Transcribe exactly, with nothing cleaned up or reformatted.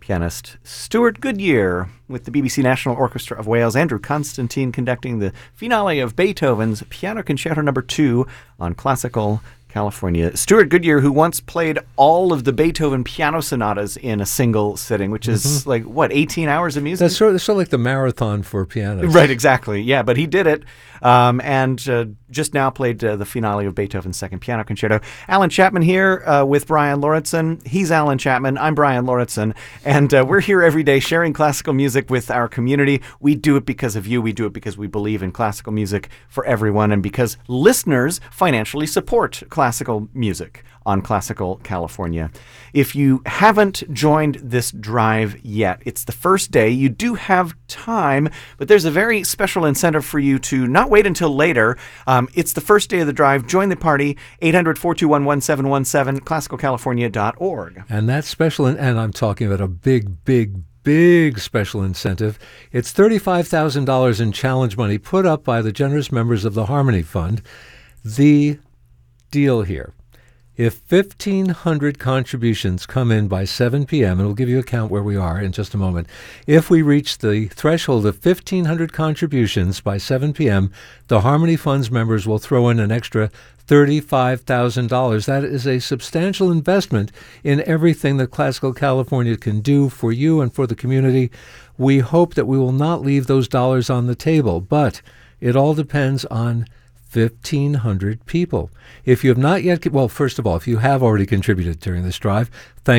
pianist Stuart Goodyear with the B B C National Orchestra of Wales. Andrew Constantine conducting the finale of Beethoven's Piano Concerto Number Two on Classical California. Stuart Goodyear, who once played all of the Beethoven piano sonatas in a single sitting, which is mm-hmm. like, what, eighteen hours of music? That's sort of, sort of like the marathon for pianists. Right, exactly. Yeah, but he did it. Um, and uh, just now played uh, the finale of Beethoven's Second Piano Concerto. Alan Chapman here uh, with Brian Lauritsen. He's Alan Chapman. I'm Brian Lauritsen. And uh, we're here every day sharing classical music with our community. We do it because of you. We do it because we believe in classical music for everyone and because listeners financially support classical music on Classical California. If you haven't joined this drive yet, it's the first day. You do have time, but there's a very special incentive for you to not wait until later. Um, it's the first day of the drive. Join the party, eight hundred, four two one, one seven one seven, classical california dot org. And that's special, and I'm talking about a big, big, big special incentive. It's thirty-five thousand dollars in challenge money put up by the generous members of the Harmony Fund. The deal here: if fifteen hundred contributions come in by seven p.m., and we'll give you a count where we are in just a moment, if we reach the threshold of fifteen hundred contributions by seven p.m., the Harmony Fund's members will throw in an extra thirty-five thousand dollars. That is a substantial investment in everything that Classical California can do for you and for the community. We hope that we will not leave those dollars on the table, but it all depends on fifteen hundred people. If you have not yet, well, first of all, if you have already contributed during this drive, thank